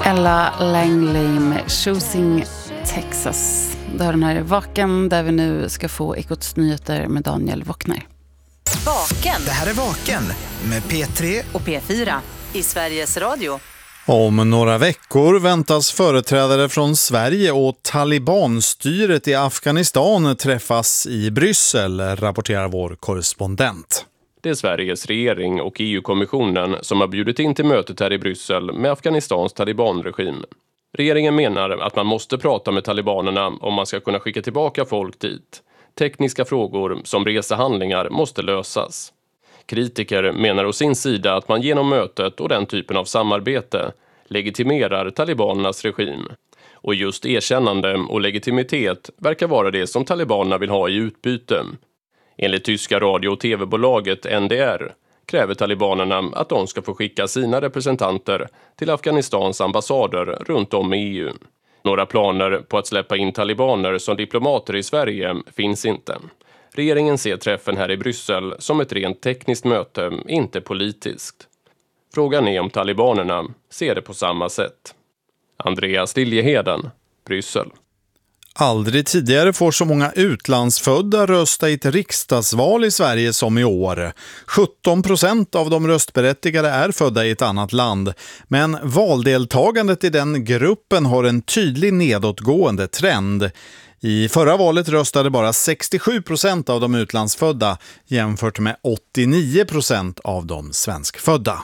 Ella Langley med Choosing Texas. Det har den här Vaken där vi nu ska få Ekots nyheter med Daniel Wockner. Vaken. Det här är Vaken med P3 och P4 i Sveriges Radio. Om några veckor väntas företrädare från Sverige och Talibanstyret i Afghanistan träffas i Bryssel, rapporterar vår korrespondent. Det är Sveriges regering och EU-kommissionen som har bjudit in till mötet här i Bryssel med Afghanistans talibanregim. Regeringen menar att man måste prata med talibanerna om man ska kunna skicka tillbaka folk dit. Tekniska frågor som resehandlingar måste lösas. Kritiker menar å sin sida att man genom mötet och den typen av samarbete legitimerar talibanernas regim. Och just erkännande och legitimitet verkar vara det som talibanerna vill ha i utbyte. Enligt tyska radio- och tv-bolaget NDR kräver talibanerna att de ska få skicka sina representanter till Afghanistans ambassader runt om i EU. Några planer på att släppa in talibaner som diplomater i Sverige finns inte. Regeringen ser träffen här i Bryssel som ett rent tekniskt möte, inte politiskt. Frågan är om talibanerna ser det på samma sätt. Andreas Liljeheden, Bryssel. Aldrig tidigare får så många utlandsfödda rösta i ett riksdagsval i Sverige som i år. 17% av de röstberättigade är födda i ett annat land. Men valdeltagandet i den gruppen har en tydlig nedåtgående trend. I förra valet röstade bara 67% av de utlandsfödda jämfört med 89% av de svenskfödda.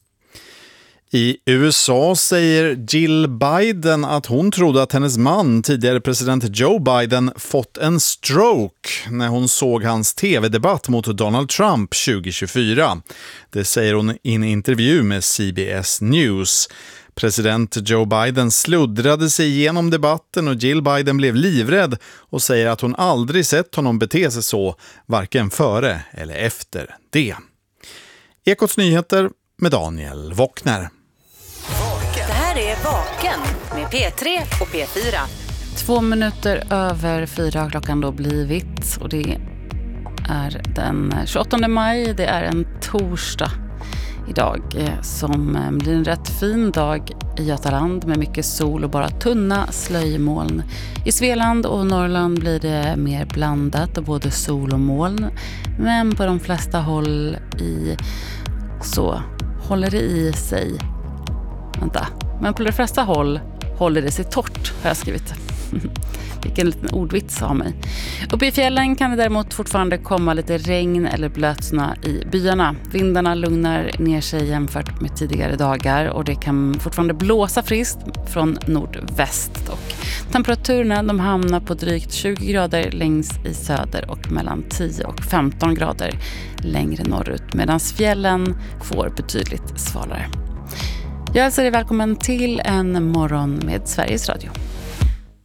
I USA säger Jill Biden att hon trodde att hennes man, tidigare president Joe Biden, fått en stroke när hon såg hans tv-debatt mot Donald Trump 2024. Det säger hon i en intervju med CBS News. President Joe Biden sluddrade sig igenom debatten och Jill Biden blev livrädd och säger att hon aldrig sett honom bete sig så, varken före eller efter det. Ekots nyheter med Daniel Wockner. Det här är Vaken med P3 och P4. 2 minuter över 4 har klockan då blivit och det är den 28 maj, det är en torsdag idag som blir en rätt fin dag i Götaland med mycket sol och bara tunna slöjmoln. I Svealand och Norrland blir det mer blandat och både sol och moln, men på de flesta håll så håller det i sig. Men på de flesta håll håller det sig torrt, har jag skrivit. Vilken liten ordvits av mig. Uppe i fjällen kan det däremot fortfarande komma lite regn eller blötsnö i byarna. Vindarna lugnar ner sig jämfört med tidigare dagar och det kan fortfarande blåsa friskt från nordväst. Och temperaturerna de hamnar på drygt 20 grader längst i söder och mellan 10 och 15 grader längre norrut, medan fjällen får betydligt svalare. Jag hälsar dig välkommen till en morgon med Sveriges Radio.